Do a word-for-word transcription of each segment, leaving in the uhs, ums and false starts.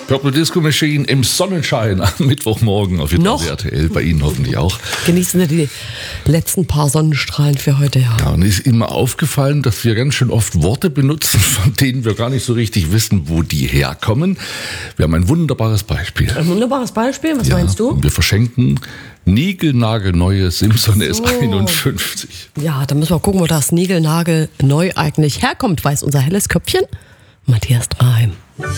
Purple Disco Machine im Sonnenschein am Mittwochmorgen auf Noch? R T L, bei Ihnen hoffentlich auch. Genießen Sie die letzten paar Sonnenstrahlen für heute, ja. Ja, und ist Ihnen mal aufgefallen, dass wir ganz schön oft Worte benutzen, von denen wir gar nicht so richtig wissen, wo die herkommen. Wir haben ein wunderbares Beispiel. Ein wunderbares Beispiel, was Ja, meinst du? und wir verschenken niegelnagelneue Simson S einundfünfzig. Ja, da müssen wir gucken, wo das Nigelnagel neu eigentlich herkommt. Weiß unser helles Köpfchen? Matthias Dreim.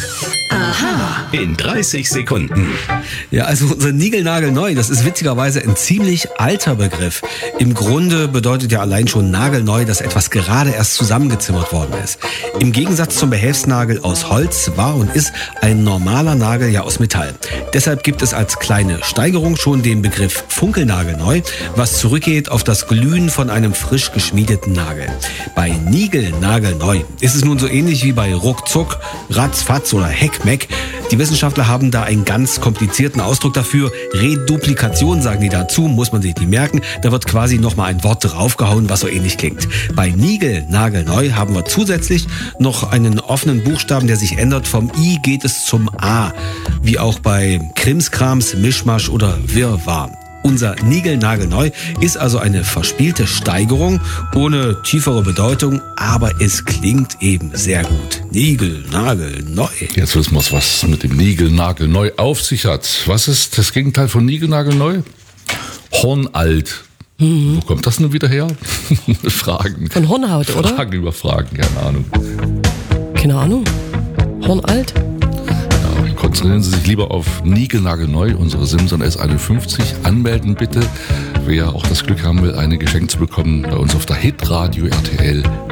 In dreißig Sekunden. Ja, also unser Nigelnagelneu, das ist witzigerweise ein ziemlich alter Begriff. Im Grunde bedeutet ja allein schon nagelneu, dass etwas gerade erst zusammengezimmert worden ist. Im Gegensatz zum Behelfsnagel aus Holz war und ist ein normaler Nagel ja aus Metall. Deshalb gibt es als kleine Steigerung schon den Begriff Funkelnagelneu, was zurückgeht auf das Glühen von einem frisch geschmiedeten Nagel. Bei Nigelnagelneu ist es nun so ähnlich wie bei Ruckzuck, Ratzfatz oder Heckmeck. Die Wissenschaftler haben da einen ganz komplizierten Ausdruck dafür. Reduplikation sagen die dazu, muss man sich nicht merken. Da wird quasi nochmal ein Wort draufgehauen, was so ähnlich klingt. Bei Nigelnagelneu haben wir zusätzlich noch einen offenen Buchstaben, der sich ändert. Vom I geht es zum A. Wie auch bei Krimskrams, Mischmasch oder Wirrwarr. Unser Nigelnagelneu ist also eine verspielte Steigerung ohne tiefere Bedeutung, aber es klingt eben sehr gut. Nigelnagelneu. Jetzt wissen wir, was mit dem Nigelnagelneu auf sich hat. Was ist das Gegenteil von Nigelnagelneu? Hornalt. Mhm. Wo kommt das nun wieder her? Fragen. Von Hornhaut, oder? Fragen über Fragen, keine Ahnung. Keine Ahnung. Hornalt? Konzentrieren Sie sich lieber auf Nigelnagelneu, unsere Simson S einundfünfzig. Anmelden bitte, wer auch das Glück haben will, eine geschenkt zu bekommen bei uns auf der Hitradio R T L